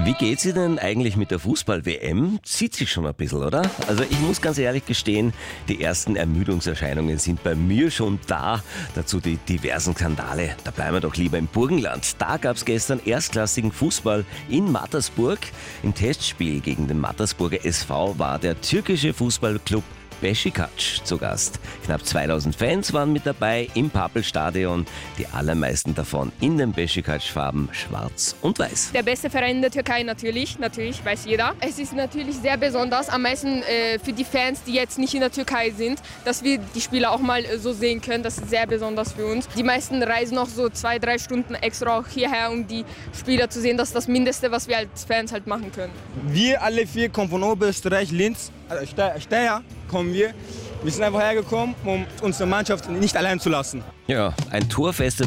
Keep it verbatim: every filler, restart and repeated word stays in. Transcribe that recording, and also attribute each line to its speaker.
Speaker 1: Wie geht's Ihnen eigentlich mit der Fußball-W M? Zieht sich schon ein bisschen, oder? Also ich muss ganz ehrlich gestehen, die ersten Ermüdungserscheinungen sind bei mir schon da. Dazu die diversen Skandale. Da bleiben wir doch lieber im Burgenland. Da gab's gestern erstklassigen Fußball in Mattersburg. Im Testspiel gegen den Mattersburger S V war der türkische Fußballclub Beşiktaş zu Gast. Knapp zweitausend Fans waren mit dabei im Papelstadion, die allermeisten davon in den Beşiktaş-Farben schwarz und weiß.
Speaker 2: Der beste Verein in der Türkei natürlich, natürlich weiß jeder. Es ist natürlich sehr besonders, am meisten äh, für die Fans, die jetzt nicht in der Türkei sind, dass wir die Spiele auch mal äh, so sehen können. Das ist sehr besonders für uns. Die meisten reisen noch so zwei, drei Stunden extra auch hierher, um die Spieler zu sehen. Das ist das Mindeste, was wir als Fans halt machen können.
Speaker 3: Wir alle vier kommen von Oberösterreich, Linz, also Steyr kommen wir. Wir sind einfach hergekommen, um unsere Mannschaft nicht allein zu lassen.
Speaker 1: Ja, ein torfester